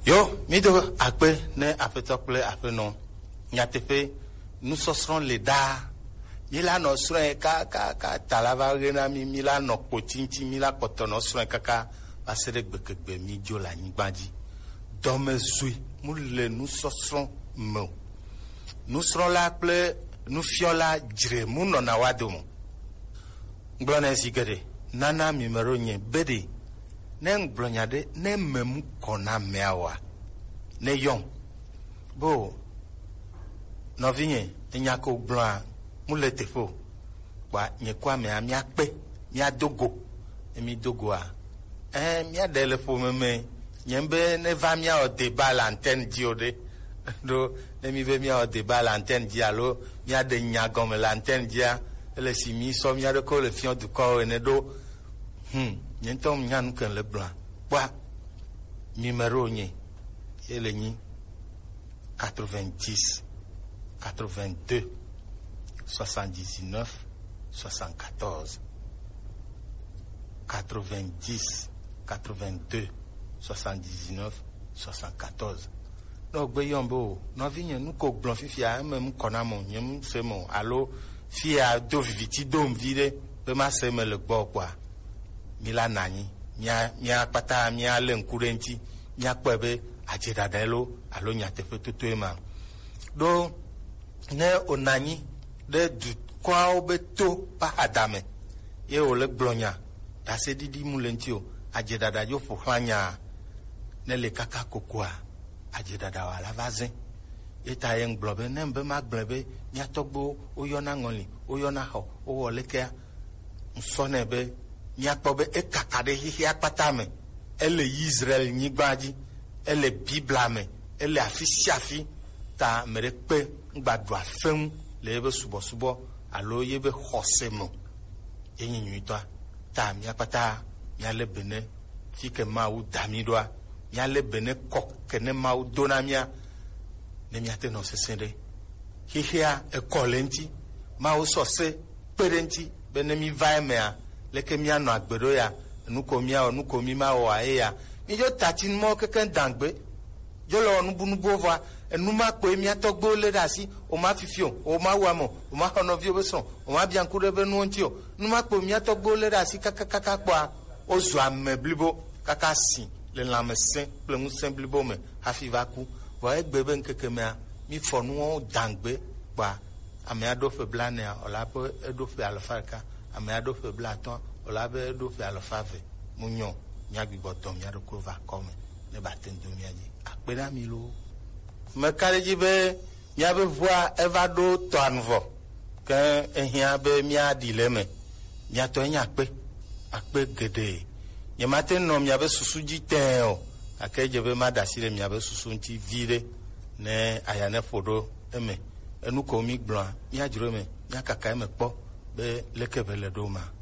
Yo, mido akpe ne apetokle apeno. Nyatepe, nous sosserons les da. Mila no sren ka talava rena mi mila no potinti mila kotono sren kaka basere gbekegbe mi jo la nigbaji. Dome zui, moule nous sosserons mo. Nous serons là ple nous fiola jre mu no na wadomo. Nglone zigere, nana mi meronye bede. Ne nglonyade ne memu kona meawa. Ne yon. Bo no vinye enyako blanc mule tefo kwa nyekwa me amia pe mia dogo emi dogo a mia dele fo meme nyembe ne va mia o débat l'antenne diode do ne mi ve mia o débat l'antenne dialo mia de nyagom l'antenne dia le simi so mia de ko le fion du corps ne do nyentom nyan kan le blanc kwa numéro ni ele ni 90 82 79 74 90 82 79 74 donc beyombo no vinye nu ko blon fifia même konamo nyem semo allo fia do viviti dom vide be ma seme le gbo kwa mila nani nya pata mia len kurenti nya kwebe ajedadelo allo nya tefe tutuema do ne onani de du kwa obeto pa adame ye ole glonya da se didi mulentio ajedada yo fo hanya ne le kaka kokoa ajedada wala vazin eta yen globe nembe ma globe nya togbo oyona ngoli oyona ho o wole ke nsonebe nya tobe e kakade hihi apatame ele Israel nyigbaji ele biblame ele afisiafi ta merekpe gbadua fem lebe subo alo yebe hosemo enyi nyuitwa ta miapata miale bene fike mau damidwa miale bene kokene mau donamia ne miate no sesende hihia ekolenti mau sose perenti bene mi vaemea leke mia no agbedo ya nuko mi ma o aea mi jo tatin mo keken dangbe jo lo nubu va enuma ko emi atogbo le dasi o ma fifio o ma wamo o ma hono vio beson o ma biankure be nu ontio numa ko emi atogbo le dasi kaka kwa o zo ameblibo kaka si le lamesen ple mu semblibo me hafivaku wa egbebe nkeke me mi fonu o dangbe kwa ame ado fe blane o la po edo fe alfarka ame ado fe blaton o la be edo fe alfave munyo nyagbibo tom nyado ko va come ne batendo miaji akpena mi lo me kaleji be mia be voa evado to anvo ke ehia be mia dileme mia to nya akpe gede ye maten no mia be susuji ten o akeje be madasire mia be susunti vire ne ayane fodo eme enu ko mi gblan mia jiro me mia kaka me po be lekebele do ma